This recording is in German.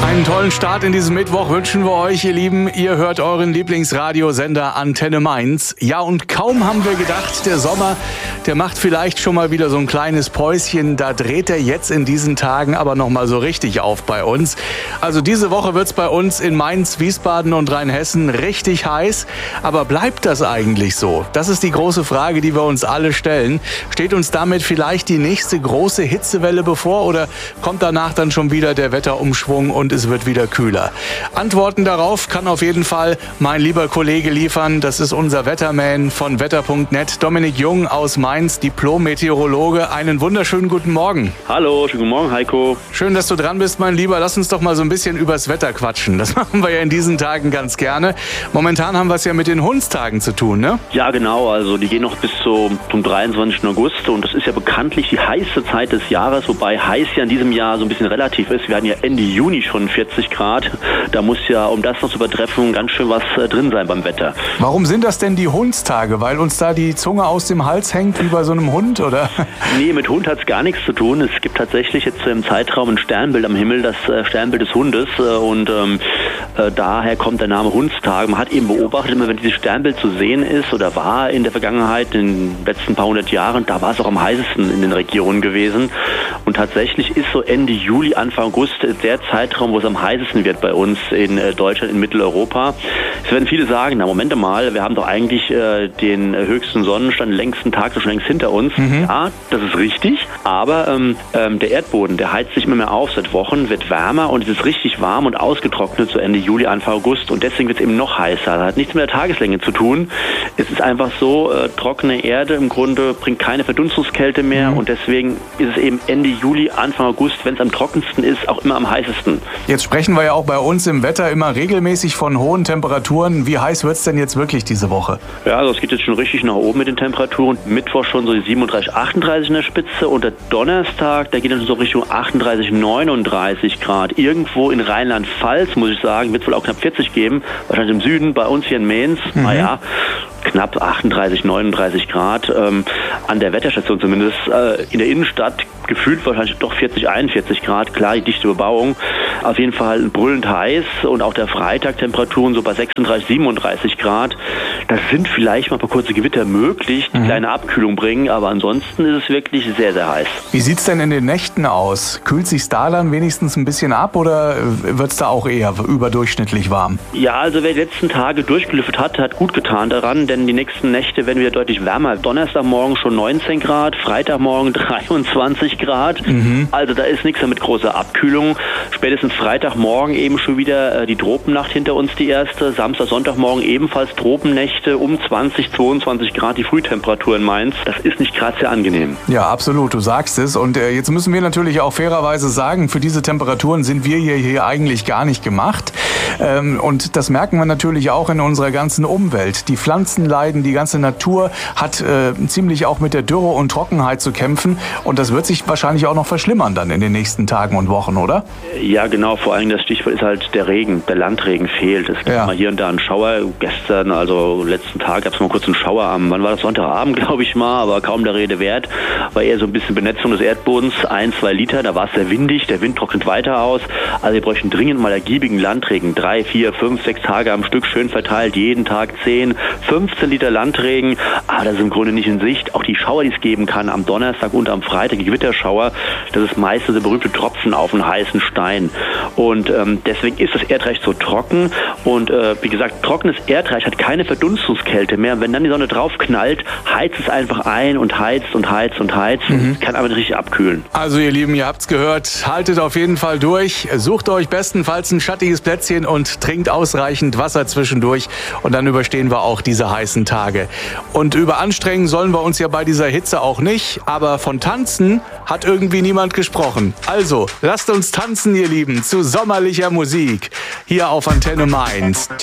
Einen tollen Start in diesem Mittwoch wünschen wir euch, ihr Lieben. Ihr hört euren Lieblingsradiosender Antenne Mainz. Ja, und kaum haben wir gedacht, der Sommer, der macht vielleicht schon mal wieder so ein kleines Päuschen. Da dreht er jetzt in diesen Tagen aber noch mal so richtig auf bei uns. Also diese Woche wird's bei uns in Mainz, Wiesbaden und Rheinhessen richtig heiß. Aber bleibt das eigentlich so? Das ist die große Frage, die wir uns alle stellen. Steht uns damit vielleicht die nächste große Hitzewelle bevor oder kommt danach dann schon wieder der Wetterumschwung und es wird wieder kühler? Antworten darauf kann auf jeden Fall mein lieber Kollege liefern. Das ist unser Wetterman von wetter.net, Dominik Jung aus Mainz, Diplom-Meteorologe. Einen wunderschönen guten Morgen. Hallo, schönen guten Morgen, Heiko. Schön, dass du dran bist, mein Lieber. Lass uns doch mal so ein bisschen übers Wetter quatschen. Das machen wir ja in diesen Tagen ganz gerne. Momentan haben wir es ja mit den Hundstagen zu tun, ne? Ja, genau. Also die gehen noch bis zum 23. August und das ist ja bekanntlich die heiße Zeit des Jahres, wobei heiß ja in diesem Jahr so ein bisschen relativ ist. Wir hatten ja Ende Juni schon 40 Grad. Da muss ja, um das noch zu übertreffen, ganz schön was drin sein beim Wetter. Warum sind das denn die Hundstage? Weil uns da die Zunge aus dem Hals hängt wie bei so einem Hund, oder? Nee, mit Hund hat es gar nichts zu tun. Es gibt tatsächlich jetzt im Zeitraum ein Sternbild am Himmel, das Sternbild des Hundes. Und daher kommt der Name Hundstag. Man hat eben beobachtet, immer wenn dieses Sternbild zu sehen ist oder war in der Vergangenheit, in den letzten paar hundert Jahren, da war es auch am heißesten in den Regionen gewesen. Und tatsächlich ist so Ende Juli, Anfang August der Zeitraum, wo es am heißesten wird bei uns in Deutschland, in Mitteleuropa. Es werden viele sagen, na Moment mal, wir haben doch eigentlich den höchsten Sonnenstand, den längsten Tag schon längst hinter uns. Ja, das ist richtig, aber der Erdboden, der heizt sich immer mehr auf seit Wochen, wird wärmer und es ist richtig warm und ausgetrocknet zu Ende Juli, Anfang August und deswegen wird es eben noch heißer. Das hat nichts mit der Tageslänge zu tun. Es ist einfach so, trockene Erde im Grunde bringt keine Verdunstungskälte mehr und deswegen ist es eben Ende Juli, Anfang August, wenn es am trockensten ist, auch immer am heißesten. Jetzt sprechen wir ja auch bei uns im Wetter immer regelmäßig von hohen Temperaturen. Wie heiß wird es denn jetzt wirklich diese Woche? Ja, also es geht jetzt schon richtig nach oben mit den Temperaturen. Mittwoch schon so die 37, 38 in der Spitze und der Donnerstag, da geht es so Richtung 38, 39 Grad. Irgendwo in Rheinland-Pfalz, muss ich sagen, wird es wohl auch knapp 40 geben. Wahrscheinlich im Süden, bei uns hier in Mainz, naja, knapp 38, 39 Grad. An der Wetterstation zumindest. In der Innenstadt gefühlt wahrscheinlich doch 40, 41 Grad. Klar, die dichte Bebauung. Auf jeden Fall brüllend heiß und auch der Freitag Temperaturen so bei 36, 37 Grad. Das sind vielleicht mal ein paar kurze Gewitter möglich, die kleine Abkühlung bringen, aber ansonsten ist es wirklich sehr, sehr heiß. Wie sieht es denn in den Nächten aus? Kühlt sich da dann wenigstens ein bisschen ab oder wird es da auch eher überdurchschnittlich warm? Ja, also wer die letzten Tage durchgelüftet hat, hat gut getan daran, denn die nächsten Nächte werden wieder deutlich wärmer. Donnerstagmorgen schon 19 Grad, Freitagmorgen 23 Grad. Also da ist nichts mehr mit großer Abkühlung. Spätestens Freitagmorgen eben schon wieder die Tropennacht hinter uns, die erste. Samstag, Sonntagmorgen ebenfalls Tropennächte um 20, 22 Grad, die Frühtemperatur in Mainz. Das ist nicht gerade sehr angenehm. Ja, absolut, du sagst es. Und jetzt müssen wir natürlich auch fairerweise sagen, für diese Temperaturen sind wir hier eigentlich gar nicht gemacht. Und das merken wir natürlich auch in unserer ganzen Umwelt. Die Pflanzen leiden, die ganze Natur hat ziemlich auch mit der Dürre und Trockenheit zu kämpfen. Und das wird sich wahrscheinlich auch noch verschlimmern dann in den nächsten Tagen und Wochen, oder? Ja, genau. Vor allem das Stichwort ist halt der Regen. Der Landregen fehlt. Es gibt mal hier und da einen Schauer. Gestern, also letzten Tag, gab es mal kurz einen Schauer wann war das? Sonntagabend, glaube ich mal, aber kaum der Rede wert. War eher so ein bisschen Benetzung des Erdbodens, 1-2 Liter. Da war es sehr windig. Der Wind trocknet weiter aus. Also wir bräuchten dringend mal ergiebigen Landregen. 3, 4, 5, 6 Tage am Stück schön verteilt. Jeden Tag 10, 15 Liter Landregen. Aber das ist im Grunde nicht in Sicht. Auch die Schauer, die es geben kann am Donnerstag und am Freitag, die Gewitterschauer, das ist meistens der berühmte Tropfen auf einen heißen Stein. Und deswegen ist das Erdreich so trocken. Und wie gesagt, trockenes Erdreich hat keine Verdunstungskälte mehr. Und wenn dann die Sonne drauf knallt, heizt es einfach ein und heizt und heizt und heizt. Und kann aber nicht richtig abkühlen. Also ihr Lieben, ihr habt's gehört. Haltet auf jeden Fall durch. Sucht euch bestenfalls ein schattiges Plätzchen und trinkt ausreichend Wasser zwischendurch. Und dann überstehen wir auch diese heißen Tage. Und über anstrengen sollen wir uns ja bei dieser Hitze auch nicht. Aber von Tanzen hat irgendwie niemand gesprochen. Also, lasst uns tanzen, ihr Lieben, zu sommerlicher Musik. Hier auf Antenne Mainz.